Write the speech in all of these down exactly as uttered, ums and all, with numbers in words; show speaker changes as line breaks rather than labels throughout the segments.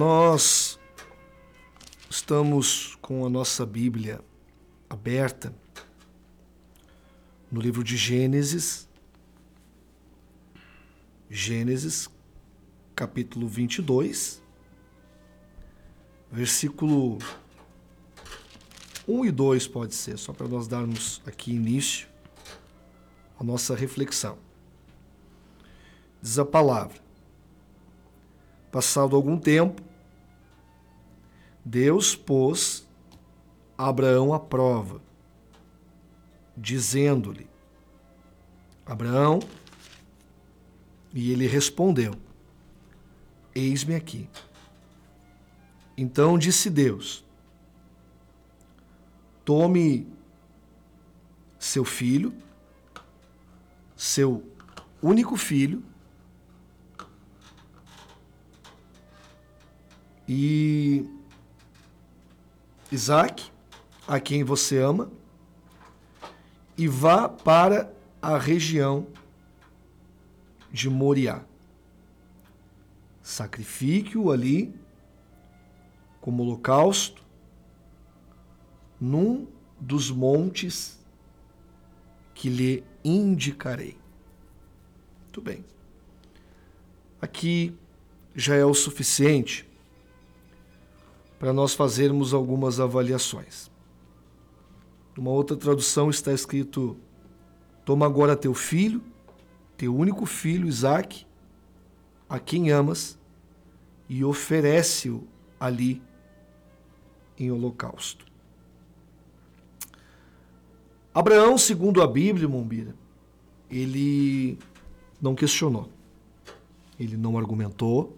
Nós estamos com a nossa Bíblia aberta no livro de Gênesis, Gênesis, capítulo vinte e dois, versículo um e dois pode ser, só para nós darmos aqui início à nossa reflexão. Diz a palavra: passado algum tempo, Deus pôs Abraão à prova, dizendo-lhe: Abraão, e ele respondeu: eis-me aqui. Então disse Deus: tome seu filho, seu único filho, e Isaque, a quem você ama, e vá para a região de Moriá. Sacrifique-o ali como holocausto num dos montes que lhe indicarei. Muito bem. Aqui já é o suficiente para nós fazermos algumas avaliações. Numa outra tradução está escrito: toma agora teu filho, teu único filho, Isaque, a quem amas, e oferece-o ali em holocausto. Abraão, segundo a Bíblia, Mombira, ele não questionou, ele não argumentou.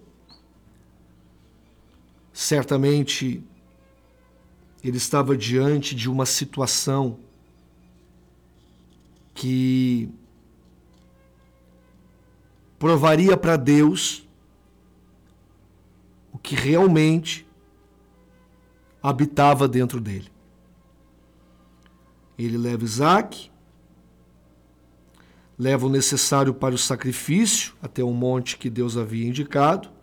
Certamente ele estava diante de uma situação que provaria para Deus o que realmente habitava dentro dele. Ele leva Isaque, leva o necessário para o sacrifício até o monte que Deus havia indicado.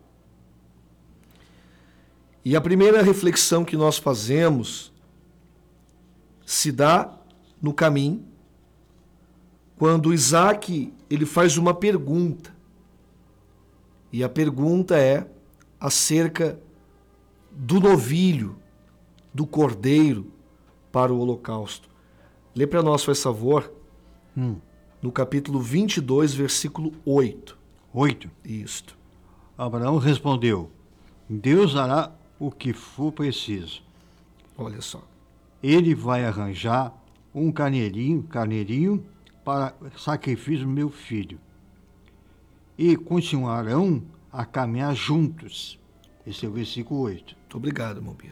E a primeira reflexão que nós fazemos se dá no caminho, quando Isaque ele faz uma pergunta. E a pergunta é acerca do novilho, do cordeiro para o holocausto. Lê para nós, faz favor, hum. no capítulo vinte e dois, versículo oito.
oito?
Isto.
Abraão respondeu: Deus hará o que for preciso.
Olha só.
Ele vai arranjar um carneirinho, carneirinho para sacrifício do meu filho. E continuarão a caminhar juntos. Esse é o versículo oito.
Muito obrigado, Mombira.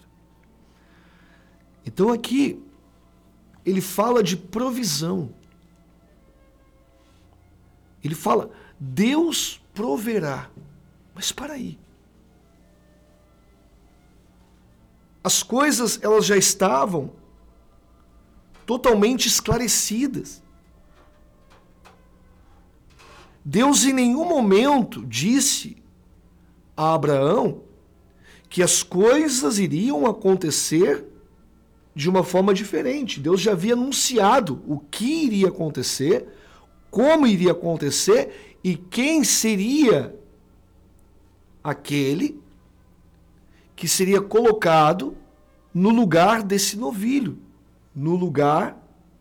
Então aqui ele fala de provisão. Ele fala: Deus proverá. Mas para aí. As coisas elas já estavam totalmente esclarecidas. Deus em nenhum momento disse a Abraão que as coisas iriam acontecer de uma forma diferente. Deus já havia anunciado o que iria acontecer, como iria acontecer e quem seria aquele que seria colocado no lugar desse novilho, no lugar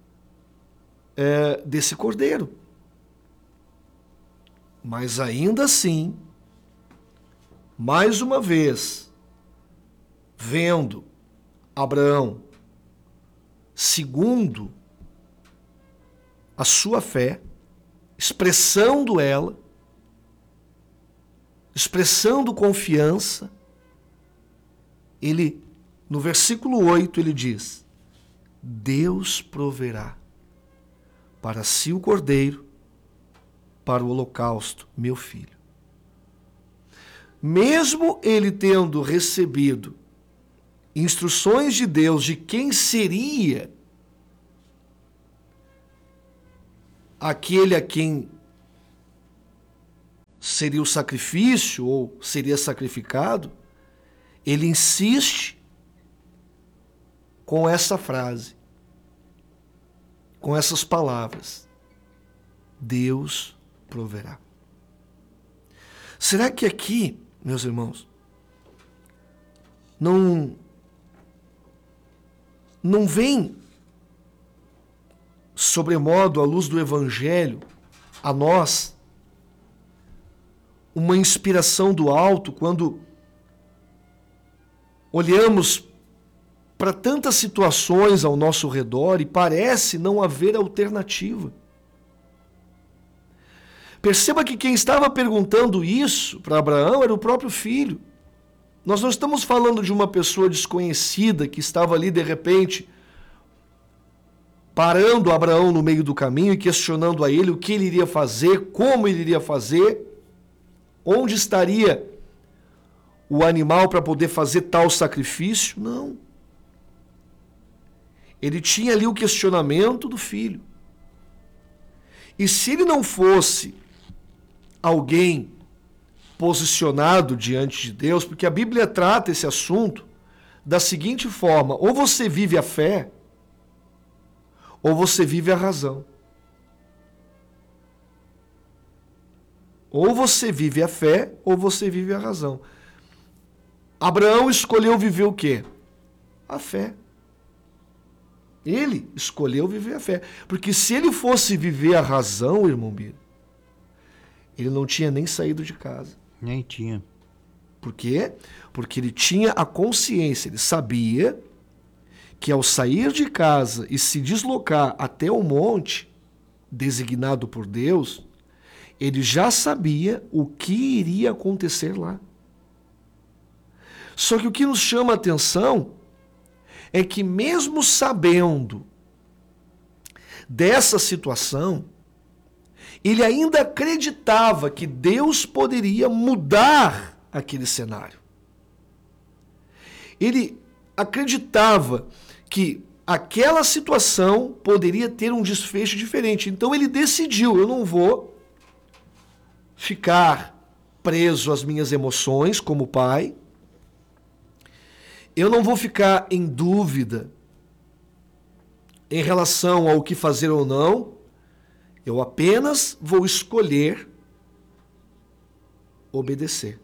é, desse cordeiro. Mas ainda assim, mais uma vez, vendo Abraão segundo a sua fé, expressando ela, expressando confiança, ele, no versículo oito, ele diz: Deus proverá para si o cordeiro, para o holocausto, meu filho. Mesmo ele tendo recebido instruções de Deus de quem seria aquele a quem seria o sacrifício ou seria sacrificado, ele insiste com essa frase, com essas palavras: Deus proverá. Será que aqui, meus irmãos, não, não vem sobremodo à luz do Evangelho a nós uma inspiração do alto quando olhamos para tantas situações ao nosso redor e parece não haver alternativa? Perceba que quem estava perguntando isso para Abraão era o próprio filho. Nós não estamos falando de uma pessoa desconhecida que estava ali de repente parando Abraão no meio do caminho e questionando a ele o que ele iria fazer, como ele iria fazer, onde estaria o animal para poder fazer tal sacrifício. Não. Ele tinha ali o questionamento do filho. E se ele não fosse alguém posicionado diante de Deus, porque a Bíblia trata esse assunto da seguinte forma: ou você vive a fé, ou você vive a razão. Ou você vive a fé, ou você vive a razão. Abraão escolheu viver o quê? A fé. Ele escolheu viver a fé. Porque se ele fosse viver a razão, irmão Bira, ele não tinha nem saído de casa.
Nem tinha.
Por quê? Porque ele tinha a consciência, ele sabia que ao sair de casa e se deslocar até o monte designado por Deus, ele já sabia o que iria acontecer lá. Só que o que nos chama a atenção é que mesmo sabendo dessa situação, ele ainda acreditava que Deus poderia mudar aquele cenário. Ele acreditava que aquela situação poderia ter um desfecho diferente. Então ele decidiu: eu não vou ficar preso às minhas emoções como pai, eu não vou ficar em dúvida em relação ao que fazer ou não, eu apenas vou escolher obedecer.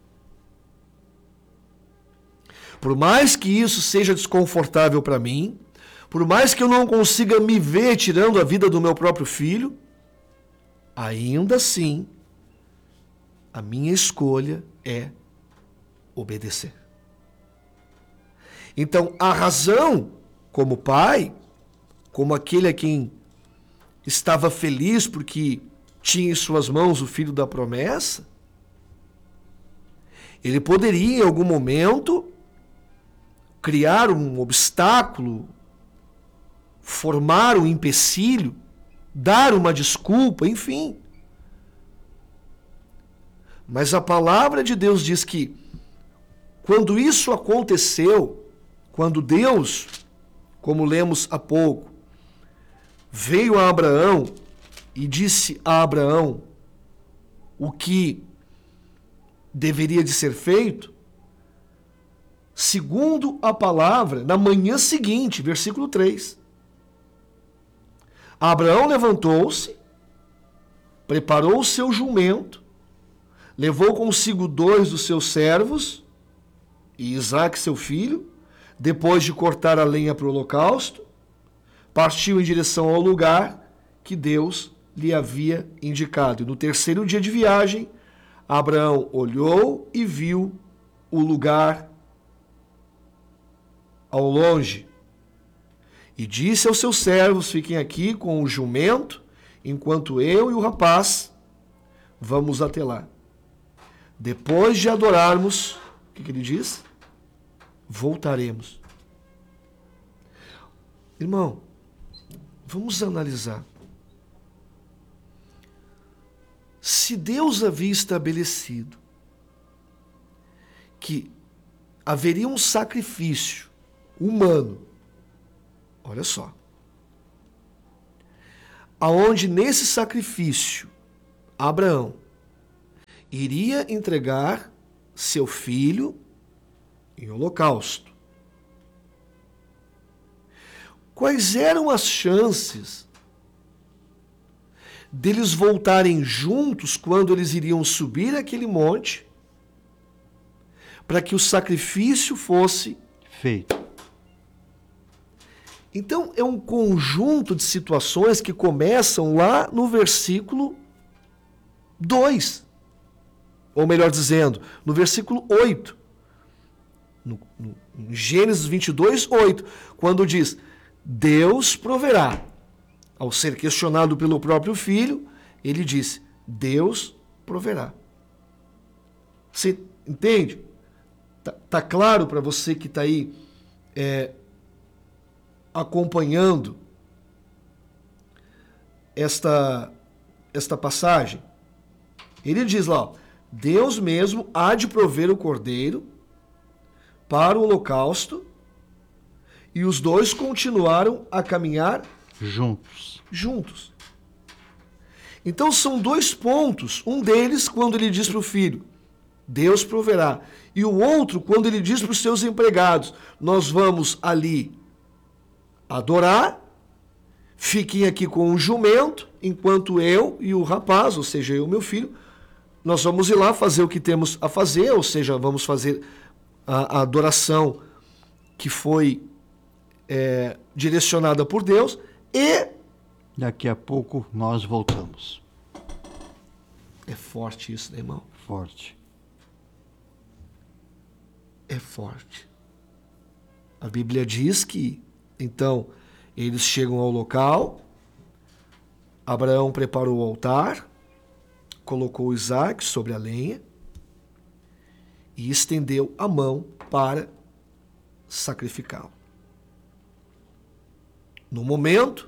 Por mais que isso seja desconfortável para mim, por mais que eu não consiga me ver tirando a vida do meu próprio filho, ainda assim, a minha escolha é obedecer. Então, a razão, como pai, como aquele a quem estava feliz porque tinha em suas mãos o filho da promessa, ele poderia, em algum momento, criar um obstáculo, formar um empecilho, dar uma desculpa, enfim. Mas a palavra de Deus diz que, quando isso aconteceu, quando Deus, como lemos há pouco, veio a Abraão e disse a Abraão o que deveria de ser feito, segundo a palavra, na manhã seguinte, versículo três, Abraão levantou-se, preparou o seu jumento, levou consigo dois dos seus servos e Isaque, seu filho. Depois de cortar a lenha para o holocausto, partiu em direção ao lugar que Deus lhe havia indicado. E no terceiro dia de viagem, Abraão olhou e viu o lugar ao longe. E disse aos seus servos: fiquem aqui com o jumento, enquanto eu e o rapaz vamos até lá. Depois de adorarmos, o que, que ele diz? Voltaremos. Irmão, vamos analisar. Se Deus havia estabelecido que haveria um sacrifício humano, olha só, aonde nesse sacrifício Abraão iria entregar seu filho em holocausto. Quais eram as chances deles voltarem juntos quando eles iriam subir aquele monte para que o sacrifício fosse
feito?
Então, é um conjunto de situações que começam lá no versículo dois. Ou melhor dizendo, no versículo oito. No, no, em Gênesis vinte e dois, oito. Quando diz, Deus proverá. Ao ser questionado pelo próprio filho, ele disse, Deus proverá. Você entende? Tá, tá claro para você que está aí é, acompanhando esta, esta passagem? Ele diz lá, ó, Deus mesmo há de prover o cordeiro para o holocausto, e os dois continuaram a caminhar
juntos.
Juntos. Então são dois pontos. Um deles, quando ele diz para o filho, Deus proverá. E o outro, quando ele diz para os seus empregados, nós vamos ali adorar, fiquem aqui com o jumento, enquanto eu e o rapaz, ou seja, eu e o meu filho, nós vamos ir lá fazer o que temos a fazer, ou seja, vamos fazer a, a adoração que foi é, direcionada por Deus, e
daqui a pouco nós voltamos.
É forte isso, né, irmão?
Forte.
É forte. A Bíblia diz que, então, eles chegam ao local, Abraão preparou o altar, colocou Isaac sobre a lenha e estendeu a mão para sacrificá-lo. No momento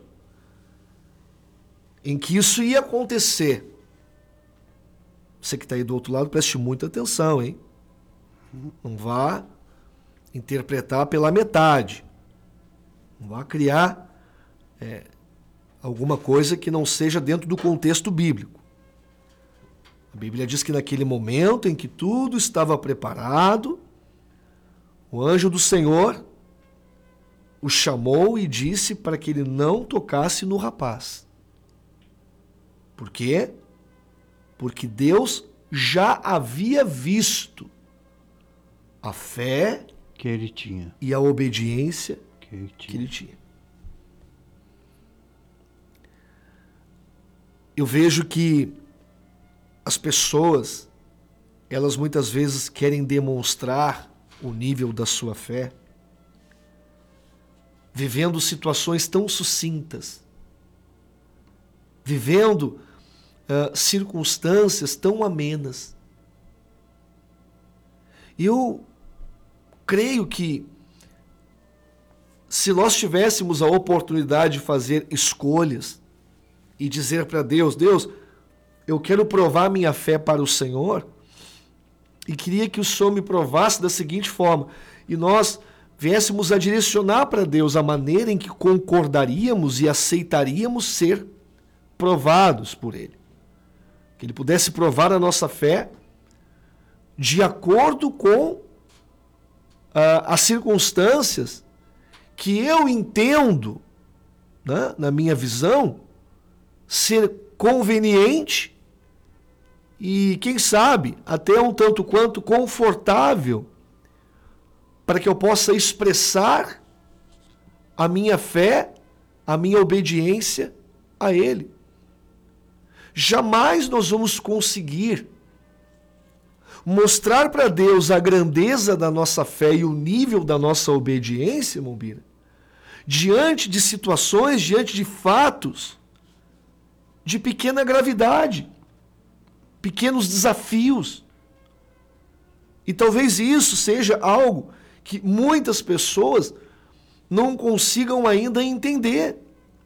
em que isso ia acontecer, você que está aí do outro lado, preste muita atenção, hein? Não vá interpretar pela metade. Não vá criar é, alguma coisa que não seja dentro do contexto bíblico. A Bíblia diz que naquele momento em que tudo estava preparado, o anjo do Senhor o chamou e disse para que ele não tocasse no rapaz. Por quê? Porque Deus já havia visto a fé
que ele tinha
e a obediência
que ele tinha.
Que ele tinha. Eu vejo que as pessoas, elas muitas vezes querem demonstrar o nível da sua fé vivendo situações tão sucintas, vivendo uh, circunstâncias tão amenas. E eu creio que se nós tivéssemos a oportunidade de fazer escolhas e dizer para Deus, Deus, eu quero provar minha fé para o Senhor e queria que o Senhor me provasse da seguinte forma, e nós viéssemos a direcionar para Deus a maneira em que concordaríamos e aceitaríamos ser provados por Ele. Que Ele pudesse provar a nossa fé de acordo com uh, as circunstâncias que eu entendo, né, na minha visão, ser conveniente e, quem sabe, até um tanto quanto confortável para que eu possa expressar a minha fé, a minha obediência a Ele. Jamais nós vamos conseguir mostrar para Deus a grandeza da nossa fé e o nível da nossa obediência, Mombira, diante de situações, diante de fatos de pequena gravidade, pequenos desafios. E talvez isso seja algo que muitas pessoas não consigam ainda entender.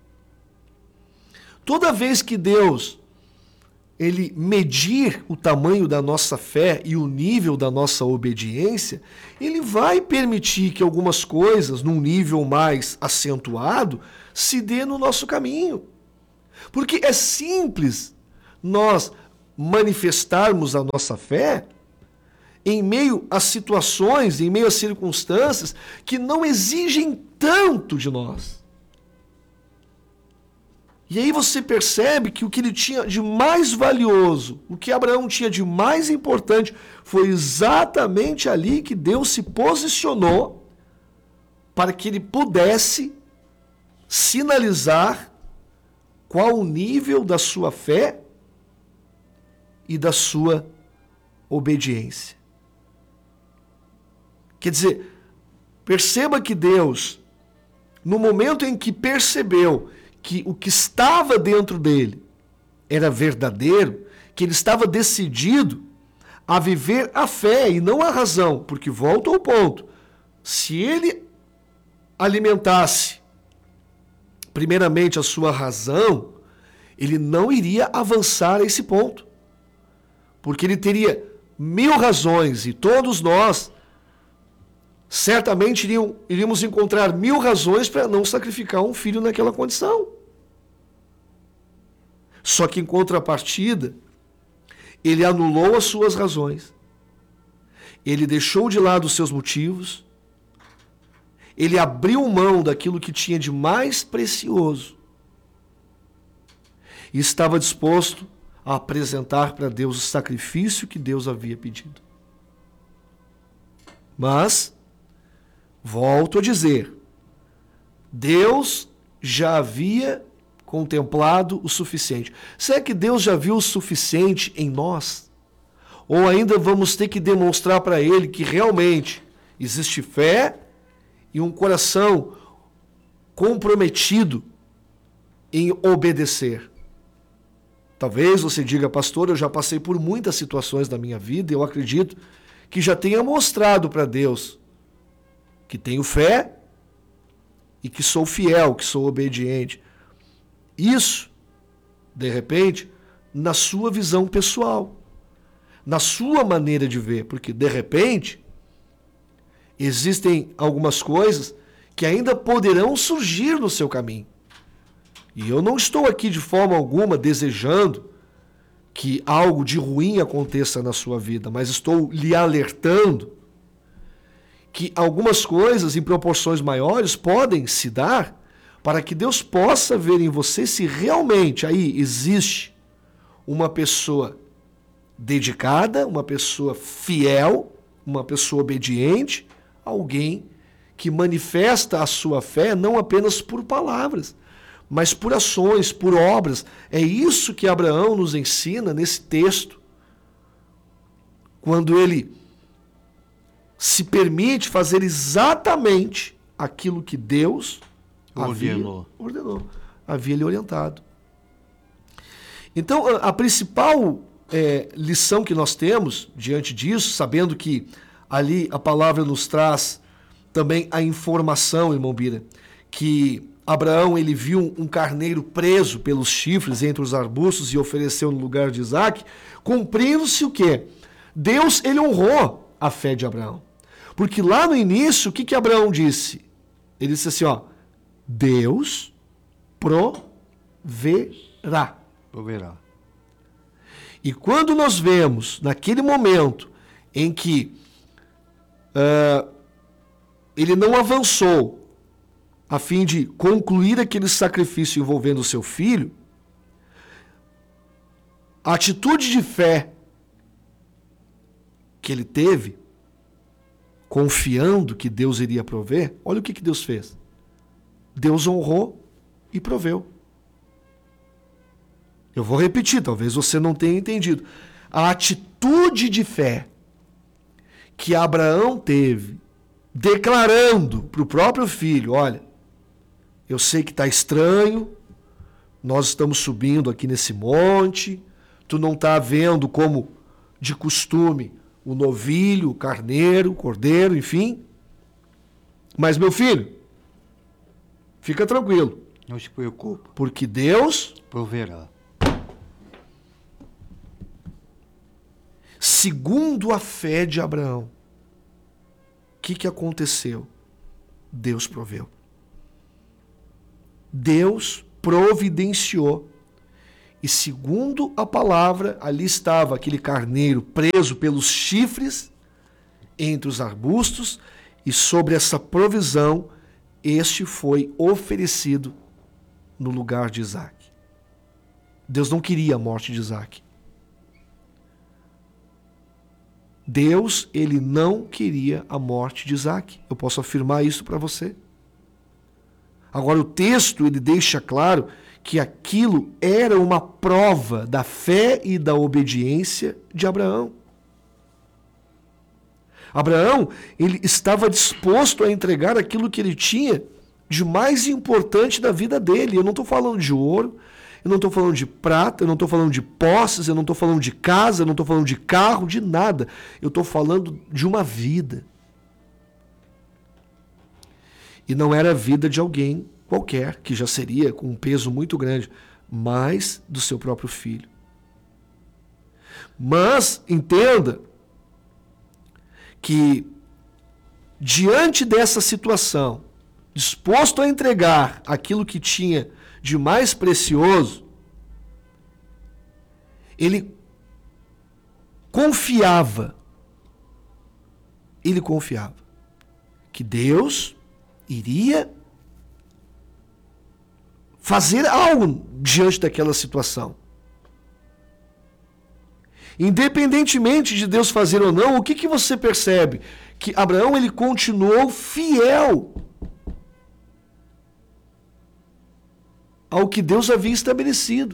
Toda vez que Deus ele medir o tamanho da nossa fé e o nível da nossa obediência, ele vai permitir que algumas coisas, num nível mais acentuado, se dê no nosso caminho. Porque é simples nós manifestarmos a nossa fé em meio a situações, em meio a circunstâncias que não exigem tanto de nós. E aí você percebe que o que ele tinha de mais valioso, o que Abraão tinha de mais importante, foi exatamente ali que Deus se posicionou para que ele pudesse sinalizar qual o nível da sua fé e da sua obediência. Quer dizer, perceba que Deus, no momento em que percebeu que o que estava dentro dele era verdadeiro, que ele estava decidido a viver a fé e não a razão, porque volta ao ponto, se ele alimentasse primeiramente a sua razão, ele não iria avançar a esse ponto, porque ele teria mil razões e todos nós certamente iriam, iríamos encontrar mil razões para não sacrificar um filho naquela condição. Só que em contrapartida, ele anulou as suas razões, ele deixou de lado os seus motivos, ele abriu mão daquilo que tinha de mais precioso e estava disposto a apresentar para Deus o sacrifício que Deus havia pedido. Mas, volto a dizer, Deus já havia contemplado o suficiente. Será que Deus já viu o suficiente em nós? Ou ainda vamos ter que demonstrar para Ele que realmente existe fé e um coração comprometido em obedecer? Talvez você diga, pastor, eu já passei por muitas situações na minha vida e eu acredito que já tenha mostrado para Deus que tenho fé e que sou fiel, que sou obediente. Isso, de repente, na sua visão pessoal, na sua maneira de ver, porque de repente existem algumas coisas que ainda poderão surgir no seu caminho. E eu não estou aqui de forma alguma desejando que algo de ruim aconteça na sua vida, mas estou lhe alertando que algumas coisas em proporções maiores podem se dar para que Deus possa ver em você se realmente aí existe uma pessoa dedicada, uma pessoa fiel, uma pessoa obediente, alguém que manifesta a sua fé não apenas por palavras, mas por ações, por obras. É isso que Abraão nos ensina nesse texto, quando ele se permite fazer exatamente aquilo que Deus ordenou, havia, ordenou, havia lhe orientado. Então, a, a principal é, lição que nós temos diante disso, sabendo que ali a palavra nos traz também a informação, irmão Bira, que Abraão ele viu um carneiro preso pelos chifres entre os arbustos e ofereceu no lugar de Isaque, cumprindo-se o quê? Deus ele honrou a fé de Abraão. Porque lá no início, o que, que Abraão disse? Ele disse assim, ó, Deus proverá.
Proverá.
E quando nós vemos, naquele momento em que uh, ele não avançou a fim de concluir aquele sacrifício envolvendo o seu filho, a atitude de fé que ele teve, confiando que Deus iria prover, olha o que, que Deus fez. Deus honrou e proveu. Eu vou repetir, talvez você não tenha entendido. A atitude de fé que Abraão teve, declarando para o próprio filho, olha, eu sei que está estranho, nós estamos subindo aqui nesse monte, tu não está vendo como de costume o novilho, o carneiro, o cordeiro, enfim. Mas, meu filho, fica tranquilo.
Não se preocupe.
Porque Deus
proverá.
Segundo a fé de Abraão, o que, que aconteceu? Deus proveu. Deus providenciou. E segundo a palavra, ali estava aquele carneiro preso pelos chifres, entre os arbustos, e sobre essa provisão, este foi oferecido no lugar de Isaac. Deus não queria a morte de Isaac. Deus, ele não queria a morte de Isaac. Eu posso afirmar isso para você. Agora, o texto, ele deixa claro que aquilo era uma prova da fé e da obediência de Abraão. Abraão, ele estava disposto a entregar aquilo que ele tinha de mais importante da vida dele. Eu não estou falando de ouro, eu não estou falando de prata, eu não estou falando de posses, eu não estou falando de casa, eu não estou falando de carro, de nada. Eu estou falando de uma vida. E não era a vida de alguém qualquer, que já seria com um peso muito grande, mas do seu próprio filho. Mas, entenda que, diante dessa situação, disposto a entregar aquilo que tinha de mais precioso, ele confiava, ele confiava que Deus iria fazer algo diante daquela situação. Independentemente de Deus fazer ou não, o que, que você percebe? Que Abraão, ele continuou fiel ao que Deus havia estabelecido.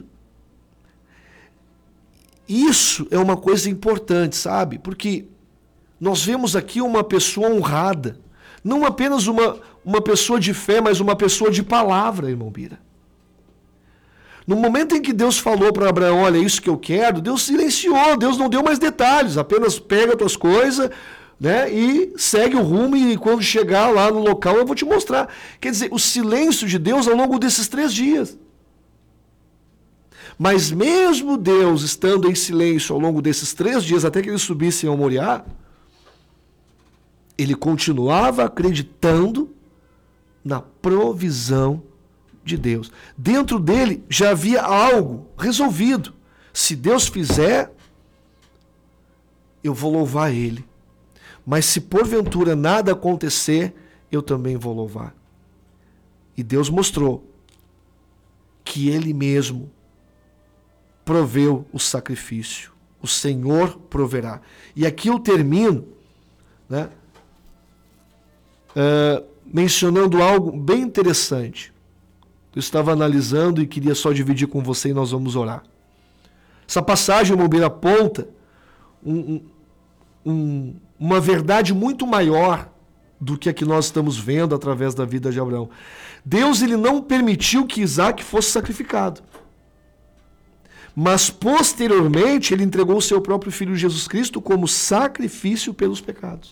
Isso é uma coisa importante, sabe? Porque nós vemos aqui uma pessoa honrada, não apenas uma, uma pessoa de fé, mas uma pessoa de palavra, irmão Bira. No momento em que Deus falou para Abraão, olha, é isso que eu quero, Deus silenciou, Deus não deu mais detalhes, apenas pega as tuas coisas, né, e segue o rumo, e quando chegar lá no local eu vou te mostrar. Quer dizer, o silêncio de Deus ao longo desses três dias. Mas mesmo Deus estando em silêncio ao longo desses três dias, até que eles subissem ao Moriá, ele continuava acreditando na provisão de Deus. Dentro dele já havia algo resolvido. Se Deus fizer, eu vou louvar ele. Mas se porventura nada acontecer, eu também vou louvar. E Deus mostrou que ele mesmo proveu o sacrifício. O Senhor proverá. E aqui eu termino, né, uh, mencionando algo bem interessante. Eu estava analisando e queria só dividir com você e nós vamos orar. Essa passagem, irmão Bira, aponta um, um, uma verdade muito maior do que a que nós estamos vendo através da vida de Abraão. Deus, ele não permitiu que Isaac fosse sacrificado. Mas posteriormente ele entregou o seu próprio filho Jesus Cristo como sacrifício pelos pecados.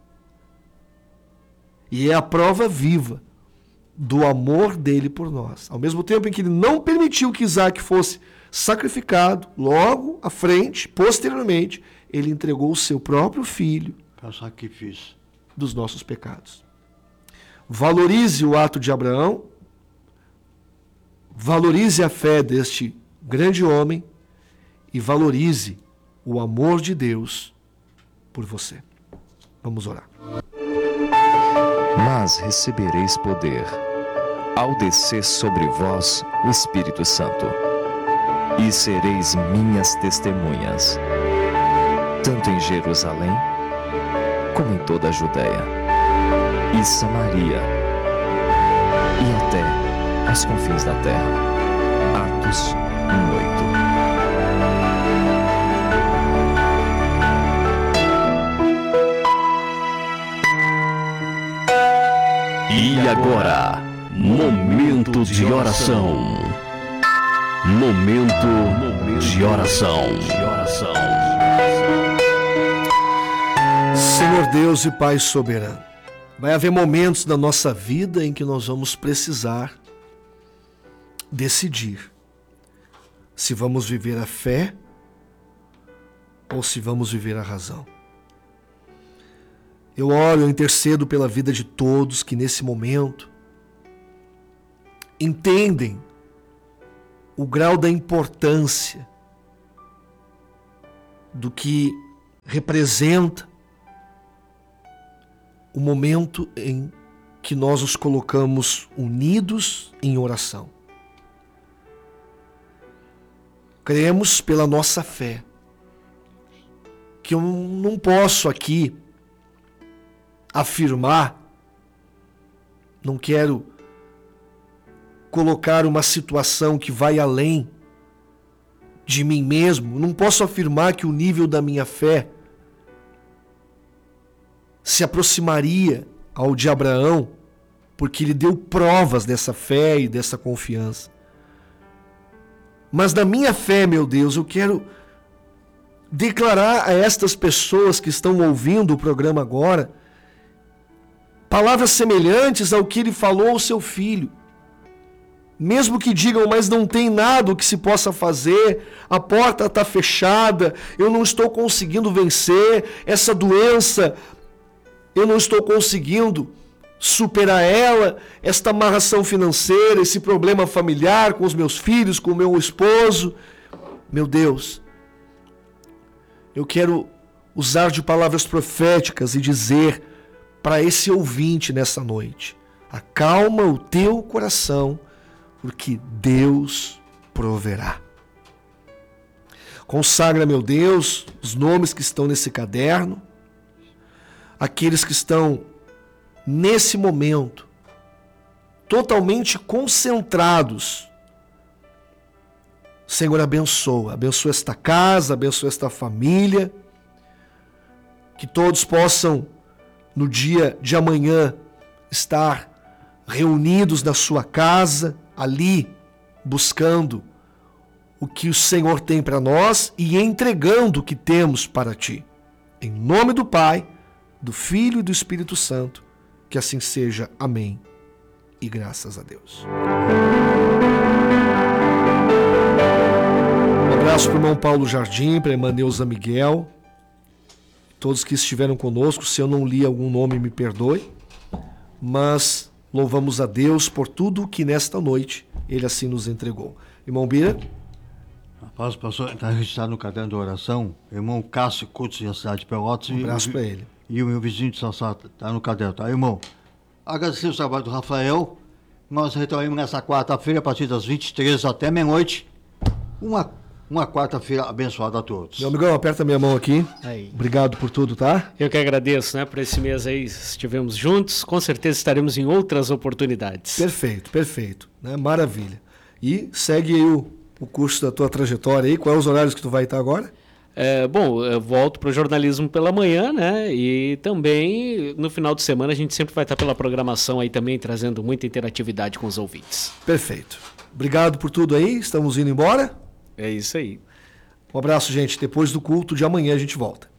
E é a prova viva do amor dele por nós. Ao mesmo tempo em que ele não permitiu que Isaac fosse sacrificado, logo à frente, posteriormente, ele entregou o seu próprio filho
para sacrifício
dos nossos pecados. Valorize o ato de Abraão, valorize a fé deste grande homem e valorize o amor de Deus por você. Vamos orar.
Mas recebereis poder ao descer sobre vós o Espírito Santo, e sereis minhas testemunhas, tanto em Jerusalém, como em toda a Judéia e Samaria, e até aos confins da terra. Atos um, oito.
E agora, momento de oração. Momento de oração.
Senhor Deus e Pai soberano, vai haver momentos da nossa vida em que nós vamos precisar decidir se vamos viver a fé ou se vamos viver a razão. Eu oro, eu intercedo pela vida de todos que nesse momento entendem o grau da importância do que representa o momento em que nós nos colocamos unidos em oração. Cremos pela nossa fé que eu não posso aqui afirmar, não quero colocar uma situação que vai além de mim mesmo, não posso afirmar que o nível da minha fé se aproximaria ao de Abraão, porque ele deu provas dessa fé e dessa confiança. Mas na minha fé, meu Deus, eu quero declarar a estas pessoas que estão ouvindo o programa agora palavras semelhantes ao que ele falou ao seu filho. Mesmo que digam, mas não tem nada o que se possa fazer, a porta está fechada, eu não estou conseguindo vencer essa doença, eu não estou conseguindo superar ela, esta amarração financeira, esse problema familiar com os meus filhos, com o meu esposo. Meu Deus, eu quero usar de palavras proféticas e dizer para esse ouvinte nessa noite: acalma o teu coração, porque Deus proverá. Consagra, meu Deus, os nomes que estão nesse caderno, aqueles que estão nesse momento totalmente concentrados. Senhor, abençoa, abençoa esta casa, abençoa esta família, que todos possam no dia de amanhã estar reunidos na sua casa, ali buscando o que o Senhor tem para nós e entregando o que temos para ti. Em nome do Pai, do Filho e do Espírito Santo, que assim seja. Amém. E graças a Deus. Um abraço para o irmão Paulo Jardim, para a irmã Neuza Miguel, todos que estiveram conosco. Se eu não li algum nome, me perdoe, mas louvamos a Deus por tudo que nesta noite Ele assim nos entregou. Irmão Bira?
Rapaz, pastor, está registrado no caderno da oração, irmão Cássio Couto, da cidade de Pelotas.
Um abraço para ele.
E o meu vizinho de Sassá está no caderno, tá, irmão? Agradecer o trabalho do Rafael. Nós retornamos nessa quarta-feira, a partir das vinte e três até meia-noite. Uma, uma quarta-feira abençoada a todos.
Meu amigão, aperta minha mão aqui.
Aí.
Obrigado por tudo, tá?
Eu que agradeço, né? Por esse mês aí estivemos juntos. Com certeza estaremos em outras oportunidades.
Perfeito, perfeito. Né? Maravilha. E segue aí o, o curso da tua trajetória aí. Quais os horários que tu vai estar agora?
É, bom, eu volto para o jornalismo pela manhã, né? E também no final de semana a gente sempre vai estar pela programação aí também, trazendo muita interatividade com os ouvintes.
Perfeito. Obrigado por tudo aí. Estamos indo embora.
É isso aí.
Um abraço, gente. Depois do culto de amanhã a gente volta.